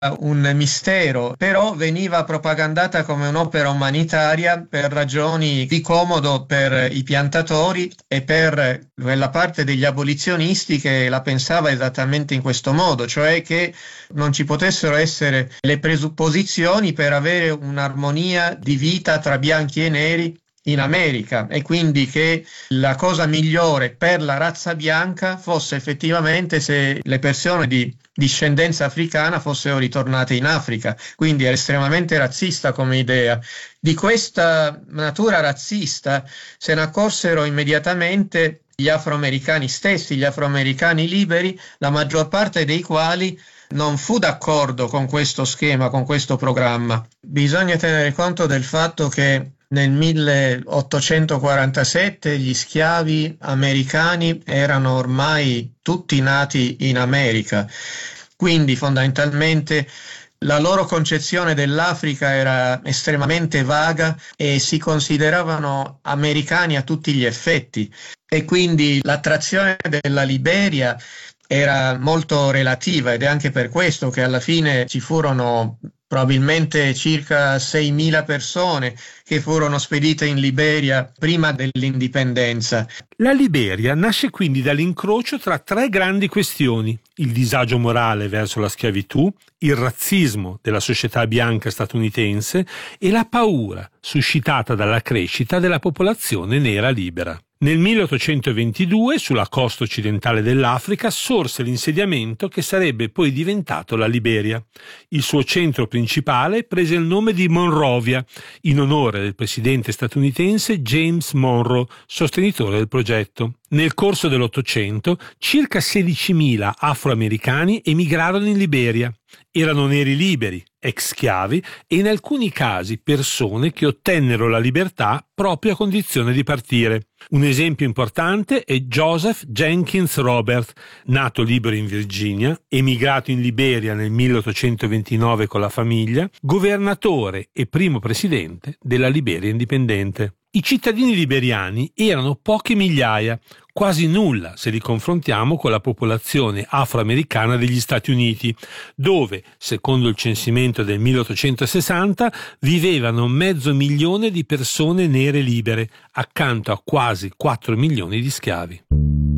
un mistero, però veniva propagandata come un'opera umanitaria per ragioni di comodo per i piantatori e per quella parte degli abolizionisti che la pensava esattamente in questo modo, cioè che non ci potessero essere le presupposizioni per avere un'armonia di vita tra bianchi e neri in America, e quindi che la cosa migliore per la razza bianca fosse effettivamente se le persone di discendenza africana fossero ritornate in Africa. Quindi era estremamente razzista come idea. Di questa natura razzista se ne accorsero immediatamente gli afroamericani stessi, gli afroamericani liberi, la maggior parte dei quali non fu d'accordo con questo schema, con questo programma. Bisogna tenere conto del fatto che nel 1847 gli schiavi americani erano ormai tutti nati in America, quindi fondamentalmente la loro concezione dell'Africa era estremamente vaga e si consideravano americani a tutti gli effetti, e quindi l'attrazione della Liberia era molto relativa, ed è anche per questo che alla fine ci furono probabilmente circa 6.000 persone che furono spedite in Liberia prima dell'indipendenza. La Liberia nasce quindi dall'incrocio tra tre grandi questioni: il disagio morale verso la schiavitù, il razzismo della società bianca statunitense e la paura suscitata dalla crescita della popolazione nera libera. Nel 1822, sulla costa occidentale dell'Africa, sorse l'insediamento che sarebbe poi diventato la Liberia. Il suo centro principale prese il nome di Monrovia, in onore del presidente statunitense James Monroe, sostenitore del progetto. Nel corso dell'Ottocento, circa 16.000 afroamericani emigrarono in Liberia. Erano neri liberi, ex schiavi e in alcuni casi persone che ottennero la libertà proprio a condizione di partire. Un esempio importante è Joseph Jenkins Robert, nato libero in Virginia, emigrato in Liberia nel 1829 con la famiglia, governatore e primo presidente della Liberia indipendente. I cittadini liberiani erano poche migliaia, quasi nulla se li confrontiamo con la popolazione afroamericana degli Stati Uniti, dove, secondo il censimento del 1860, vivevano 500.000 di persone nere libere, accanto a quasi 4 milioni di schiavi.